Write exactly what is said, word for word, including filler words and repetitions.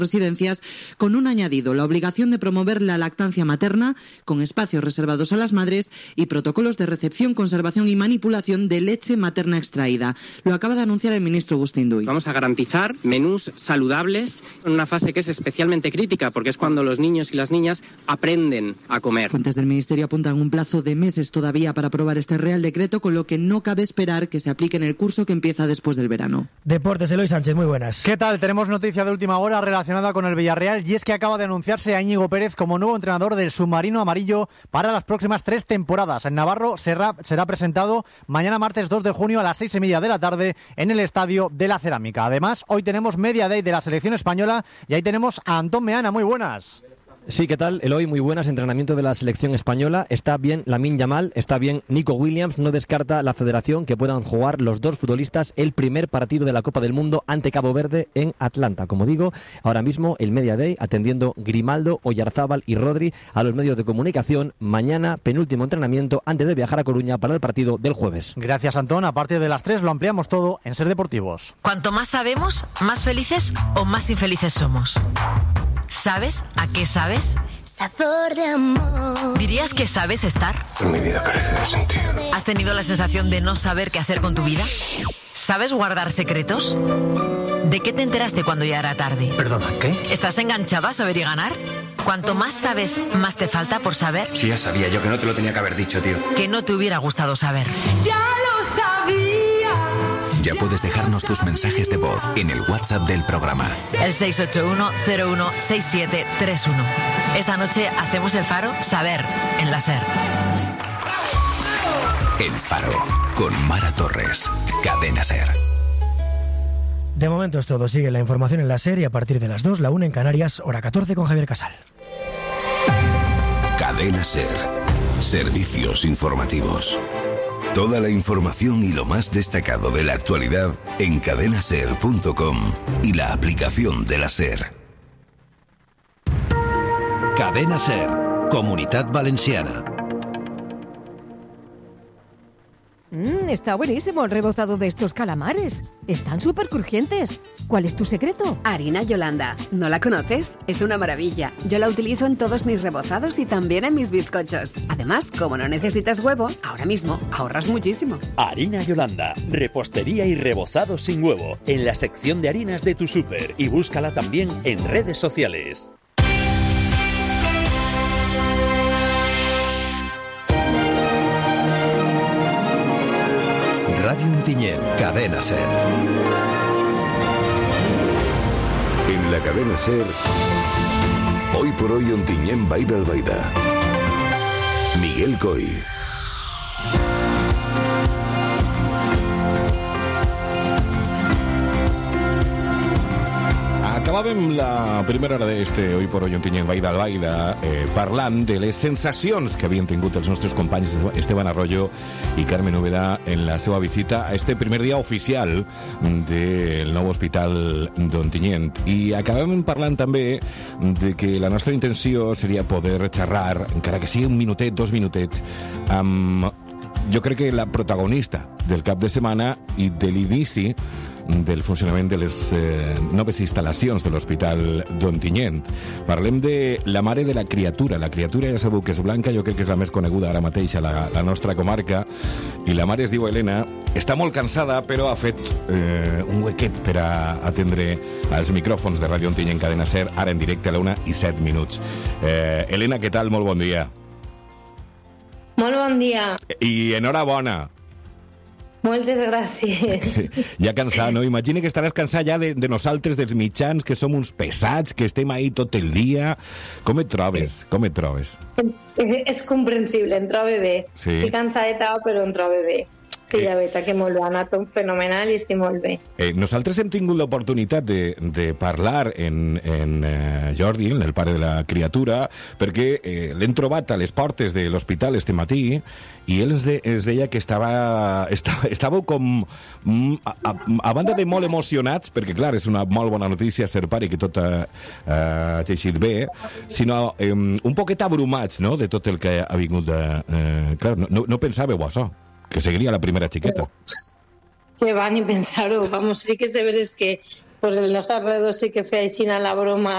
residencias, con un añadido: la obligación de promover la lactancia materna con espacios reservados a las madres y protocolos de recepción, conservación y manipulación de leche materna extraída. Lo acaba de anunciar el ministro Agustín Duy. Vamos a garantizar menús saludables en una fase que es especialmente crítica, porque es cuando los niños y las niñas aprenden a comer. Fuentes del Ministerio apuntan un plazo de meses todavía para aprobar este Real Decreto, con lo que no cabe esperar que se aplique en el curso que empieza después del verano. Deportes, Eloy Sánchez, muy buenas. ¿Qué tal? Tenemos noticia de última hora relacionada con el Villarreal, y es que acaba de anunciarse a Íñigo Pérez como nuevo entrenador del submarino amarillo para las próximas tres temporadas. En Navarro será, será presentado mañana martes dos de junio a las seis y media de la tarde en el Estadio de la Cerámica. Además, hoy tenemos Media Day de la selección española y ahí tenemos a Antón Meana. Muy buenas. Sí, ¿qué tal? Eloy, muy buenas. Entrenamiento de la selección española. Está bien Lamine Yamal, está bien Nico Williams. No descarta la federación que puedan jugar los dos futbolistas el primer partido de la Copa del Mundo ante Cabo Verde en Atlanta. Como digo, ahora mismo el Media Day atendiendo Grimaldo, Oyarzábal y Rodri a los medios de comunicación. Mañana, penúltimo entrenamiento antes de viajar a Coruña para el partido del jueves. Gracias, Antón. A partir de las tres lo ampliamos todo en Ser Deportivos. Cuanto más sabemos, más felices o más infelices somos. ¿Sabes a qué sabes? Sabor de amor. ¿Dirías que sabes estar? Mi vida carece de sentido. ¿Has tenido la sensación de no saber qué hacer con tu vida? ¿Sabes guardar secretos? ¿De qué te enteraste cuando ya era tarde? ¿Perdona, qué? ¿Estás enganchado a saber y ganar? Cuanto más sabes, más te falta por saber. Sí, ya sabía yo que no te lo tenía que haber dicho, tío. Que no te hubiera gustado saber. Ya lo sabía. Ya puedes dejarnos tus mensajes de voz en el WhatsApp del programa. El seis ocho uno cero uno seis siete tres uno. Esta noche hacemos el Faro Saber en la SER. El Faro con Mara Torres. Cadena SER. De momento es todo. Sigue la información en la SER y a partir de las dos, la una en Canarias, hora catorce con Javier Casal. Cadena SER. Servicios informativos. Toda la información y lo más destacado de la actualidad en cadena ser punto com y la aplicación de la SER. Cadena SER, Comunitat Valenciana. Mm, está buenísimo el rebozado de estos calamares. Están súper crujientes. ¿Cuál es tu secreto? Harina Yolanda. ¿No la conoces? Es una maravilla. Yo la utilizo en todos mis rebozados y también en mis bizcochos. Además, como no necesitas huevo, ahora mismo ahorras muchísimo. Harina Yolanda. Repostería y rebozado sin huevo. En la sección de harinas de tu súper. Y búscala también en redes sociales. Radio Ontinyent, Cadena SER. En la Cadena SER, hoy por hoy Ontinyent Baida Albaida. Miguel Coy. Acabàvem la primera hora d'este Hoy por Hoy Ontinyent Baida Albaida eh, parlant de les sensacions que havien tingut els nostres companys Esteban Arroyo i Carmen Úbeda en la seva visita a este primer dia oficial del nou hospital d'Ontinyent. I acabàvem parlant també de que la nostra intenció seria poder xerrar, encara que sigui un minutet, dos minutets, amb, jo crec que la protagonista del cap de setmana i de l'inici del funcionament de les eh, noves instal·lacions de l'Hospital d'Ontinyent. Parlem de la mare de la criatura. La criatura ja sabeu que és Blanca, jo crec que és la més coneguda ara mateix a la, la nostra comarca, i la mare es diu Helena. Està molt cansada, però ha fet eh, un huequet per a atendre els micròfons de Ràdio Ontinyent Cadena SER, ara en directe a la una i set minuts. Eh, Helena, què tal? Molt bon dia. Molt bon dia. I enhorabona. Moltes gràcies. Ja cansat, no? Imagina que estaràs cansat ja de, de nosaltres, dels mitjans, que som uns pesats, que estem ahí tot el dia. Com et trobes? Com et trobes? És comprensible, em trobo bé. Sí. Estic cansadeta, però em trobo bé. Sí, la veritat que molt bé, ha anat un fenomenal i estic molt bé. Eh, nosaltres hem tingut l'oportunitat de, de parlar en, en eh, Jordi, el pare de la criatura, perquè eh, l'hem trobat a les portes de l'hospital este matí i ell ens, de, ens deia que estava, estava, estàveu com, a, a, a banda de molt emocionats, perquè clar, és una molt bona notícia ser pare que tot ha, ha llegit bé, sinó eh, un poquet abrumats, no?, de tot el que ha vingut de... Eh, clar, no, no pensàveu això, que seguiria la primera xiqueta. Que va ni pensar-ho, vamos, sí que és de veres que pues el nostre redor sí que feia així la broma